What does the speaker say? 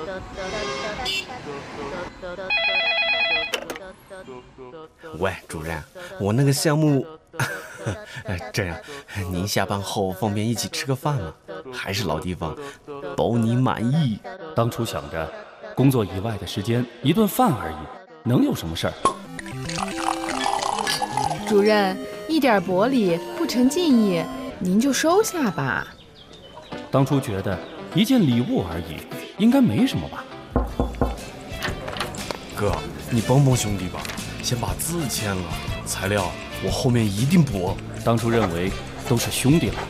喂，主任，我那个项目，这样，您下班后方便一起吃个饭吗？还是老地方，包你满意。 当初想着，工作以外的时间一顿饭而已，能有什么事儿？ 主任，一点薄礼不成敬意，您就收下吧。 当初觉得一件礼物而已，应该没什么吧？ 哥，你帮帮兄弟吧，先把字签了，材料我后面一定补。 当初认为都是兄弟了，